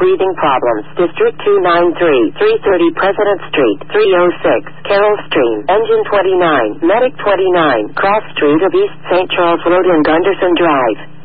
breathing problems. District 293, 330 President Street, 306, Carroll Stream, Engine 29, Medic 29, Cross Street of East St. Charles Road and Gunderson Drive.